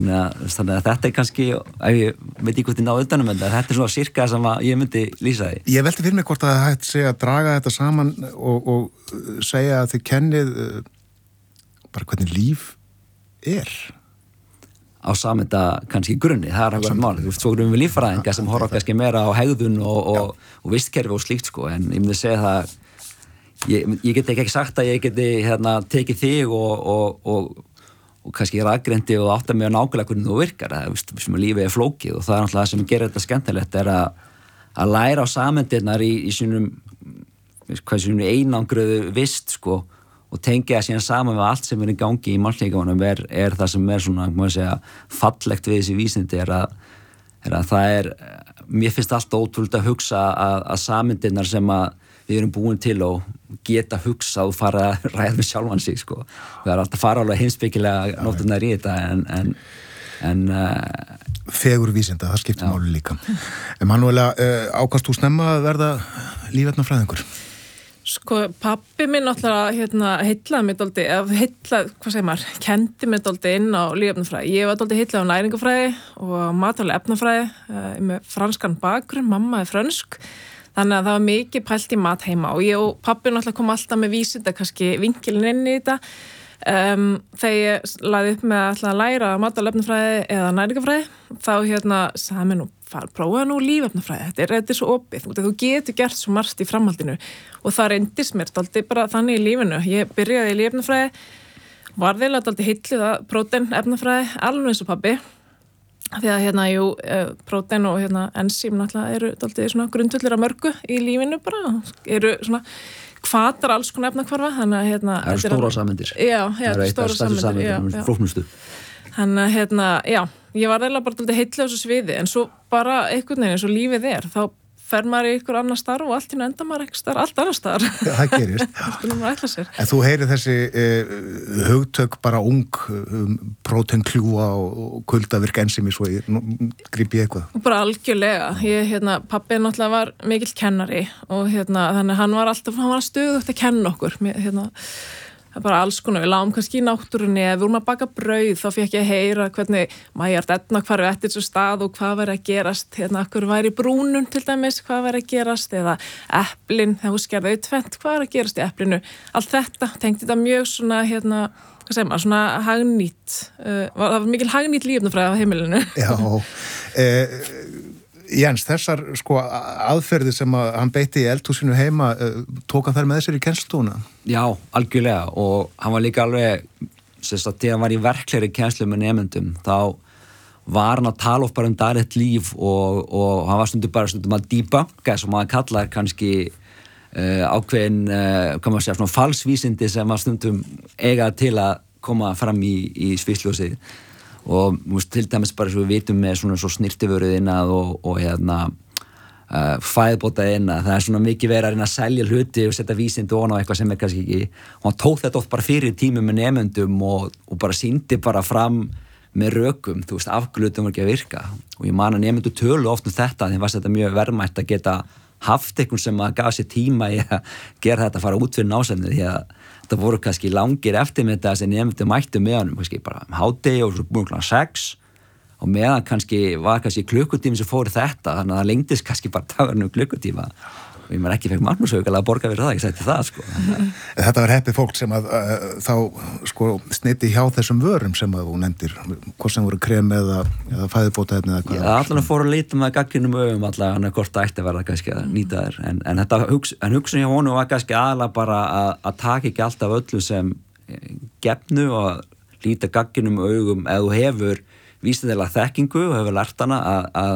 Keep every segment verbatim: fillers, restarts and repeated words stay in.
Þannig að þetta er kannski, ég veit ekki hvort ég náðu utanum þetta, þetta er svona sirka sem ég myndi lýsa því. Ég velti fyrir mig hvort að það hægt sé að draga þetta saman og, og segja að þið kennið bara hvernig líf er. Á samenda kannski grunni, það er eitthvað mál. Þú veist, svo erum við líffræðinga sem horfa kannski meira á hegðun og, og, og vistkerfi og slíkt sko, en ég myndi segja það, ég, ég get ekki sagt að ég geti hérna tekið þig og, og, og og kannski raggreindi og átta mig á nákvæmlega hvernig þú virkar, það er sem að lífið er flókið og það er náttúrulega það sem gerir þetta skemmtilegt er að, að læra á sameindirnar í, í sínum, hvað sínum einangruðu vist sko og tengja það síðan saman með allt sem er í gangi í mannslíkamanum er, er það sem er svona, má ég segja, fallegt við þessi vísindi er að, er að það er, mér finnst alltaf ótrúlega að hugsa að, að sameindirnar sem að við erum búin til og geta hugsa og fara að ræða með sjálfan sig sko. Við erum alltaf fara alveg heimspekilega nóttunar í þetta en, en, en uh, fegur vísinda, það skiptir máli líka. Emanuela, uh, ákast þú snemma að verða lífefnafræðingur? Sko, pabbi minn náttúrulega hérna, heillaði mig dálítið, eða heillaði, hvað segir maður, kendi mig dálítið inn á lífefnafræði. Ég var dálítið heillaði á næringafræði og matvæli efnafræði, uh, með franskan bakgrunn, mamma er frönsk. Þannig að það var mikið pælt í mat heima og ég og pabbi náttúrulega kom alltaf með vísinda kannski vinkilin inn í þetta um, þegar ég lagði upp með að læra matarefnafræði eða næringafræði þá hérna sagði mér nú, fara, prófa nú lífefnafræði, þetta er, þetta er svo opið, þú getur gert svo margt í framhaldinu og það reyndist mér dálítið bara þannig í lífinu, ég byrjaði í lífefnafræði, var þeirlega dálítið heilluð að prótein efnafræði, alveg eins og pabbi því að hérna, jú, prótein og hérna ensím náttúrulega eru dálítið svona grundvöldur að mörgu í lífinu bara, eru svona hvatar alls konar efnahvarfa, þannig að hérna... Það eru stóra sameindir. Já, já, stóra sameindir, já, já. Flóknustu. Þannig að hérna, já, ég var eiginlega bara dálítið heilluð á þessu sviði, en svo bara einhvern veginn eins og lífið er, þá fer maður í ykkur annar starf og allt í enda maður ekki starf, allt annar starf. Já, það gerist. Það en þú heyrir þessi eh, hugtök bara ung, um, próteinkljúa og, og kuldavirk ensimi svo ég grípi ég eitthvað. Bara algjörlega. Ég, hérna, pabbi náttúrulega var mikill kennari og hérna, þannig hann var alltaf, hann var stöðugt að kenna okkur. Hérna, það er bara alls konar, við lágum kannski í náttúrunni eða við vorum að baka brauð, þá fekk ég að heyra hvernig Mæjart Edna hvar við eftir þessu stað og hvað væri að gerast, hérna, okkur væri brúnun til dæmis, hvað væri að gerast, eða eplin, þegar hún skerði tvennt, hvað er að gerast í eplinu, allt þetta, tengdi þetta mjög svona, hérna, hvað segir maður, svona hagnýtt, uh, það var mikil hagnýtt lífnafræði á heimilinu. Já, eh, Jens, þessar sko aðferði sem að hann beitti í eldhúsinu heima, tók hann þær með sér í kennslustofuna? Já, algjörlega og hann var líka alveg, sérst að þegar hann var í verklegri kennslu með nemendum, þá var hann að tala of bara um daglegt líf og, og hann var stundum bara stundum að debunka, sem maður kallar kannski uh, ákveðin, uh, hvað maður segja, svona falsvísindi sem maður stundum eiga til að koma fram í, í sviðsljósið. Og múst, til dæmis bara svo við vitum með svona svo snirtiföruð innað og, og hérna uh, fæðbótað innað, það er svona mikið verið að reyna að selja hluti og setja vísindi ofan á eitthvað sem er kannski ekki, og hann tók þetta oft bara fyrir tími með nemendum og, og bara sýndi bara fram með rökum, þú veist, afglutum var ekki að virka og ég man að nemendur tölu oft um þetta, þeim var þetta mjög verðmætt að geta haft einhvern sem að gaf sér tíma í að gera þetta, fara út fyrir násemnið, því að það voru kannski langir eftir með þetta sem nefndu mættu með honum, kannski bara hádegi og svo búin klukkan sex og meðan kannski var kannski klukkutími sem fór þetta, þannig að það lengdist kannski bara dagurinn um klukkutíma og ég maður ekki fekk Magnúsaukalega að borga fyrir það, ég sætti það sko. Þetta var heppið fólk sem að uh, þá sko sniti hjá þessum vörum sem að þú nefndir, hvort sem voru krem eða, eða fæðubótaefni eða hvað. Já, allan að fóru að leita með gagnrýnum augum allavega, hann er hvort það ætti að verða kannski að nýta þér, en, en þetta hugs, en hugsun hjá honum var kannski aðalega bara að, að taka ekki alltaf öllu sem gefnu og líta gagnrýnum augum eða þú hefur vísindalega þekkingu og hefur lært hana að, að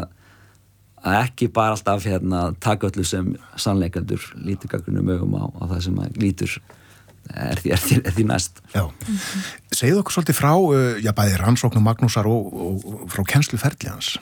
að ekki bara alltaf hérna taka öllu sem sannleikandur lítur gagnrýnum augum á, á það sem að lítur er því, er því, er því næst. Já. Mm-hmm. Segðu okkur svolítið frá, uh, já bæði rannsóknum Magnúsar og, og frá kennsluferli hans.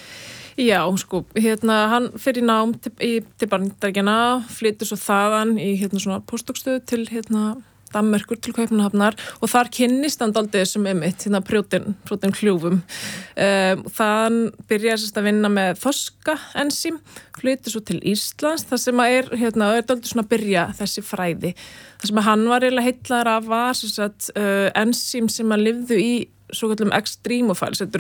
Já, sko, hérna hann fyrir nám til, í, til Bandaríkjanna, flytur svo þaðan í hérna svona postdokstöðu til hérna Danmerkur til Kaupmannahafnar og þar kynnist hann dálítið þessum einmitt, hérna prótein, próteinkljúfum. Um, þann byrjar sérst að vinna með þoskaensím, flytur svo til Íslands, þar sem að er, hérna, er dálítið svona að byrja þessi fræði. Það sem að hann var eiginlega heillaður af var sérst uh, ensím sem að lifðu í svo kallum extremophile, þetta